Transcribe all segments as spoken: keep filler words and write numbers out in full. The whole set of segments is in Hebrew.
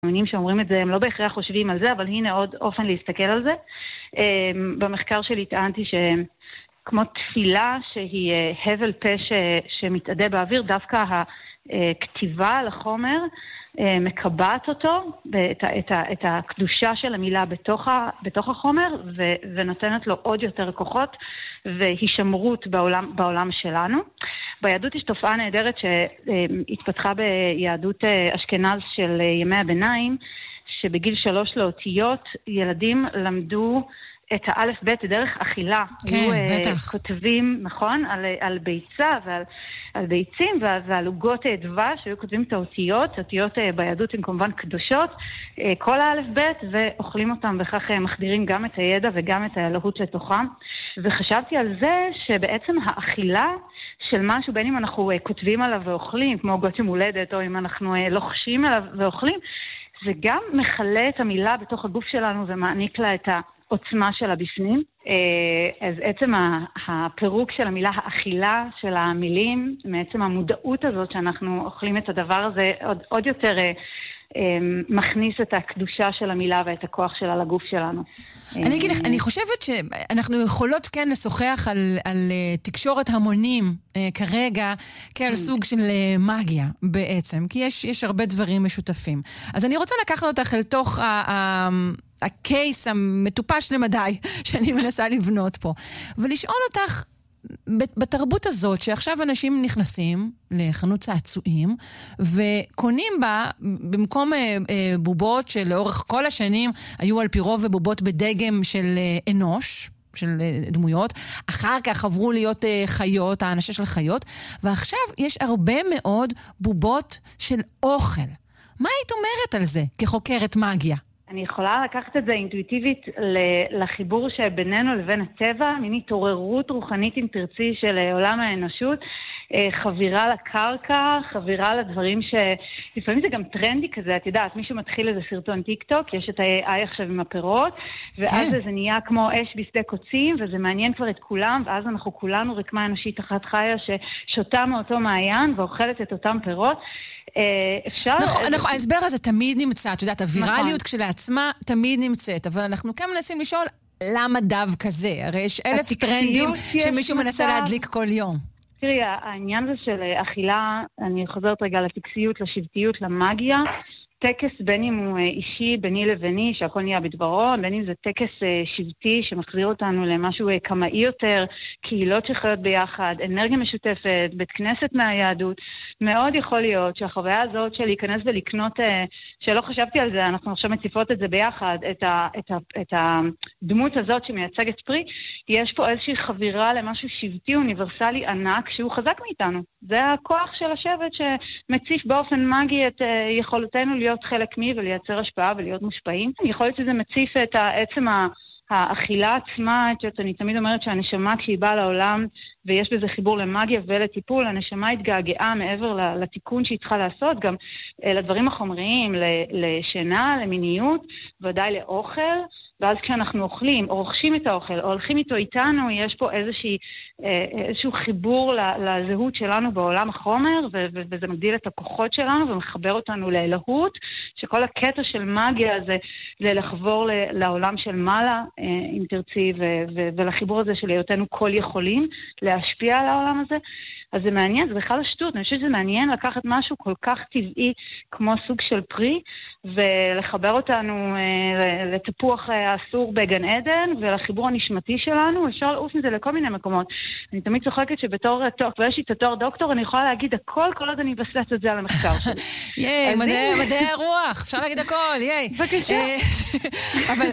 מאמינים שאומרים את זה, הם לא בהכרח חושבים על זה, אבל הנה עוד אופן להסתכל על זה. במחקר שלי טענתי שכמו תפילה שהיא הבל פה שמתעדה באוויר, דווקא הכתיבה על החומר מקבעת אותו, את, את, את הקדושה של המילה בתוך, בתוך החומר, ו, ונותנת לו עוד יותר כוחות והישמרות בעולם, בעולם שלנו. ביהדות יש תופעה נהדרת שהתפתחה ביהדות אשכנז של ימי הביניים, שבגיל שלוש לאותיות ילדים למדו את האלף בית דרך אכילה. כן, היו, בטח. uh, כותבים, נכון, על, על ביצה ועל על ביצים ועל, ועל עוגות דבש, שהיו כותבים את האותיות, האותיות uh, ביהדות הן כמובן קדושות, uh, כל האלף בית, ואוכלים אותם, וכך uh, מחדירים גם את הידע וגם את האלוהות לתוכם. וחשבתי על זה שבעצם האכילה של משהו, בין אם אנחנו uh, כותבים עליו ואוכלים, כמו עוגות יום הולדת, או אם אנחנו uh, לוחשים עליו ואוכלים, זה גם מכלה את המילה בתוך הגוף שלנו ומעניק לה את העוצמה שלה בפנים. אז עצם הפירוק של המילה, האכילה של המילים, מעצם המודעות הזאת שאנחנו אוכלים את הדבר הזה, עוד, עוד יותר מכניס את הקדושה של המילה ואת הכוח שלה לגוף שלנו. אני אגיד לך, אני חושבת שאנחנו יכולות כן לשוחח על, על תקשורת המונים כרגע, כעל סוג של מגיה בעצם, כי יש, יש הרבה דברים משותפים. אז אני רוצה לקחת אותך אל תוך ה... ה הקייס המטופש למדי שאני מנסה לבנות פה, ולשאול אותך, בתרבות הזאת שעכשיו אנשים נכנסים לחנות צעצועים וקונים בה במקום אה, אה, בובות שלאורך כל השנים היו על פי רוב בובות בדגם של אה, אנוש, של אה, דמויות, אחר כך עברו להיות אה, חיות, האנשה של חיות, ועכשיו יש הרבה מאוד בובות של אוכל. מה היית אומרת על זה כחוקרת מגיה? אני יכולה לקחת את זה אינטואיטיבית לחיבור שבינינו לבין הטבע, מין התעוררות רוחנית אם תרצי של עולם האנושות, חבירה לקרקע, חבירה לדברים שלפעמים זה גם טרנדי כזה, את יודעת, מישהו מתחיל איזה סרטון טיק טוק, יש את ה-איי איי עכשיו עם הפירות, ואז זה נהיה כמו אש בשדה קוצים, וזה מעניין כבר את כולם, ואז אנחנו כולנו רקמה אנושית אחת חיה ששותה מאותו מעיין ואוכלת את אותם פירות. אפשר... נכון, נכון, ההסבר הזה תמיד נמצא, את יודעת, הווירליות כשלעצמה תמיד נמצאת, אבל אנחנו כאן מנסים לשאול למה דווקא זה? הרי יש אלף טרנדים שמישהו מנסה להדליק כל יום. תראי, העניין הזה של אכילה, אני חוזרת רגע לטקסיות, לשבטיות, למאגיה, טקס בין אם הוא אישי, ביני לביני, שהכל נהיה בדברו, בין אם זה טקס שבטי שמחזיר אותנו למשהו קמאי יותר, קהילות שחיות ביחד, אנרגיה משותפת, בית כנסת מהיהדות, מאוד יכול להיות שהחוויה הזאת של להיכנס ולקנות, שלא חשבתי על זה, אנחנו עכשיו מציפות את זה ביחד, את, ה, את, ה, את הדמות הזאת שמייצגת פרי, יש פה איזושהי חבירה למשהו שבטי אוניברסלי ענק שהוא חזק מאיתנו. זה הכוח של השבט שמציף באופן מגי את יכולתנו להיות חלק מי ולייצר השפעה ולהיות מושפעים. אני יכולת שזה מציף את עצם האכילה עצמה, אני תמיד אומרת שהנשמה כשהיא באה לעולם ויש בזה חיבור למאגיה ולטיפול, הנשמה התגעגעה מעבר לתיקון שהיא צריכה לעשות, גם לדברים החומריים, לשינה, למיניות, ודאי לאוכל, ואז כשאנחנו אוכלים, או רוכשים את האוכל, או הולכים איתו איתנו, יש פה איזושהי, איזשהו חיבור לזהות שלנו בעולם החומר, וזה מגדיל את הכוחות שלנו, ומחבר אותנו לאלוהות, שכל הקטע של מגיה זה, זה לחבור לעולם של מעלה, אם תרצי, ולחיבור הזה של היותנו כל יכולים, להשפיע על העולם הזה. אז זה מעניין, זה בכלל השטות, אני חושבת שזה מעניין לקחת משהו כל כך טבעי כמו סוג של פרי, ולחבר אותנו אה, לתפוח האסור בגן עדן, ולחיבור הנשמתי שלנו, אפשר לעוף מזה לכל מיני מקומות. אני תמיד צוחקת שבתור, ויש לי את התואר דוקטור, אני יכולה להגיד הכל, כל עוד אני אבסס את זה על המחקר שלי. ייי, מדעי הרוח, אפשר להגיד הכל, ייי. בבקשה. אבל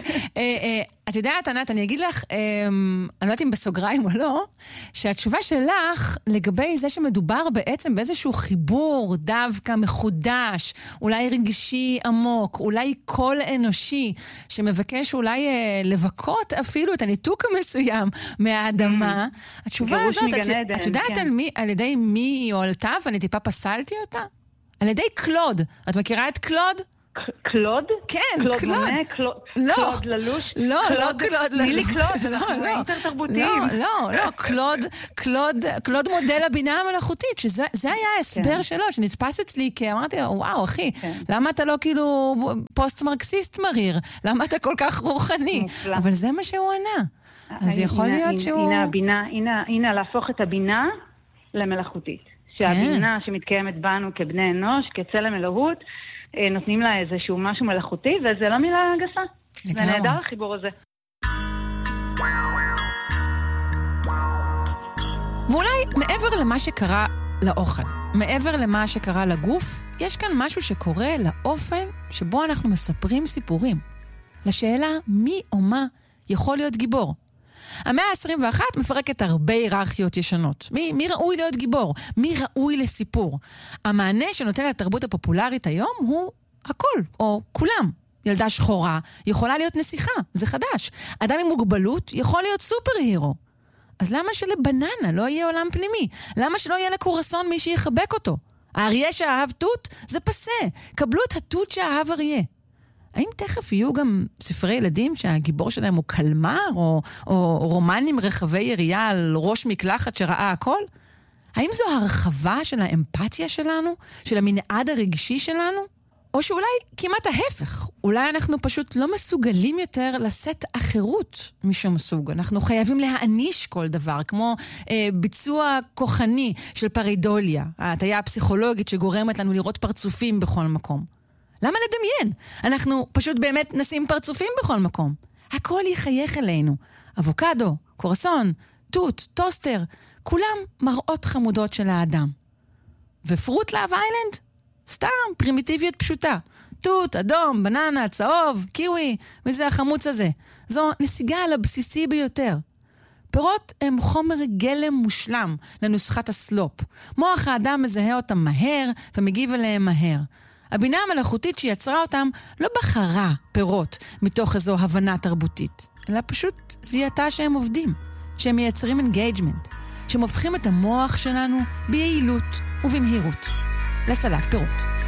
את יודעת, ענת, אני אגיד לך, אני לא יודעת אם בסוגריים או לא, שהתשובה שלך לגבי זה שמדובר בעצם באיזשהו חיבור דווקא מחודש, אולי רגשי עמוק, אולי קול אנושי, שמבקש אולי לבקות אפילו את הניתוק המסוים מהאדמה. התשובה הזאת, את יודעת על ידי מי היא הועלתה, ואני טיפה פסלתי אותה? על ידי קלוד. את מכירה את קלוד? קלוד? כן, קלוד. קלוד. מונה, קלוד, לא. קלוד ללוש? לא, קלוד, לא קלוד ללוש. תני לי קלוד, לא, אנחנו לא. אינטר-תרבותיים. לא, לא, לא, קלוד, קלוד, קלוד מודל הבינה המלאכותית, שזה זה היה ההסבר כן. שלו, שנתפס אצלי, כי אמרתי, וואו, אחי, כן. למה אתה לא כאילו פוסט-מרקסיסט מריר? למה אתה כל כך רוחני? מופלא. אבל זה מה שהוא ענה. אז יכול הנה, להיות הנה, שהוא... הנה הבינה, הנה, הנה להפוך את הבינה למלאכותית. שהבינה שמתקיימת בנו כבני אנוש, כצלם אלוהות, נותנים לה איזשהו משהו מלאכותי, וזה לא מילה גסה. זה נהדר החיבור הזה. ואולי מעבר למה שקרה לאוכל, מעבר למה שקרה לגוף, יש כאן משהו שקורה לאופן שבו אנחנו מספרים סיפורים. לשאלה מי או מה יכול להיות גיבור. המאה ה-עשרים ואחת מפרקת הרבה היררכיות ישנות. מי, מי ראוי להיות גיבור? מי ראוי לסיפור? המענה שנותן לתרבות הפופולרית היום הוא הכל, או כולם. ילדה שחורה יכולה להיות נסיכה, זה חדש. אדם עם מוגבלות יכול להיות סופר הירו. אז למה שלבננה לא יהיה עולם פנימי? למה שלא יהיה לקורסון מי שיחבק אותו? האריה שאהב תות? זה פסה. קבלו את התות שאהב אריה. האם תכף יהיו גם ספרי ילדים שהגיבור שלהם הוא קלמר, או, או רומנים רחבי ירייה על ראש מקלחת שראה הכל? האם זו הרחבה של האמפתיה שלנו? של המנעד הרגשי שלנו? או שאולי כמעט ההפך, אולי אנחנו פשוט לא מסוגלים יותר לשאת אחרות משום סוג. אנחנו חייבים להעניש כל דבר, כמו אה, ביצוע כוחני של פרידוליה, ההטיה הפסיכולוגית שגורמת לנו לראות פרצופים בכל מקום. למה לדמיין? אנחנו פשוט באמת נשים פרצופים בכל מקום. הכל יחייך אלינו. אבוקדו, קורסון, תות, טוסטר, כולם מראות חמודות של האדם. ופרוט לאב איילנד? סתם, פרימיטיביות פשוטה. תות, אדום, בננה, צהוב, קיווי, וזה החמוץ הזה. זו נסיגה על הבסיסי ביותר. פירות הם חומר גלם מושלם לנוסחת הסלופ. מוח האדם מזהה אותם מהר ומגיב אליהם מהר. הבינה המלאכותית שיצרה אותם לא בחרה פירות מתוך איזו הבנה תרבותית, אלא פשוט זיהתה שהם עובדים, שהם מייצרים אינגייג'מנט, שהם הופכים את המוח שלנו ביעילות ובמהירות לסלט פירות.